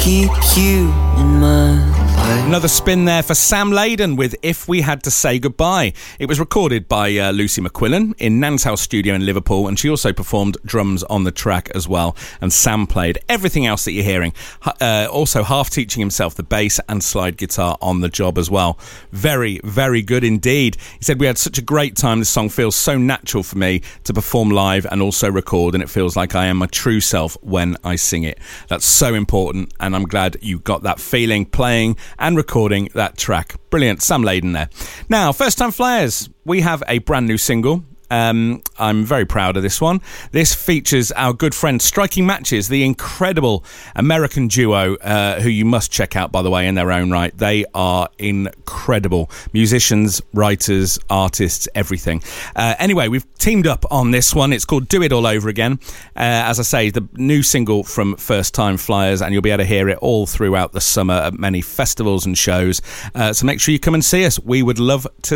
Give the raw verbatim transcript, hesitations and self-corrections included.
keep you in my life. Another spin there for Sam Leyden with If We Had to Say Goodbye. It was recorded by uh, Lucy McQuillan in Nan's House Studio in Liverpool, and she also performed drums on the track as well. And Sam played everything else that you're hearing, uh, also half teaching himself the bass and slide guitar on the job as well. Very, very good indeed. He said, we had such a great time. This song feels so natural for me to perform live and also record, and it feels like I am my true self when I sing it. That's so important, and I'm glad you got that feeling playing and recording that track. Brilliant. Sam Leyden there. Now, First Time Flyers, we have a brand new single. Um, I'm very proud of this one. This features our good friend Striking Matches, the incredible American duo uh, who you must check out, by the way, in their own right. They are incredible musicians, writers, artists, everything. Uh, anyway, we've teamed up on this one. It's called Do It All Over Again. Uh, as I say, the new single from First Time Flyers, and you'll be able to hear it all throughout the summer at many festivals and shows. Uh, so make sure you come and see us. We would love to